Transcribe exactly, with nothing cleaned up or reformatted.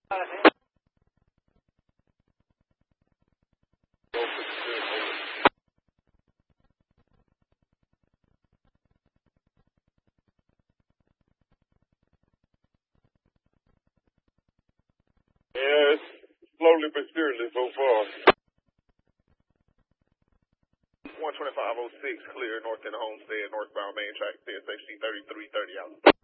Yeah, it's slowly but surely so far. one twenty-five oh six, clear north in the Homestead, northbound main track, C S H C thirty-three thirty out.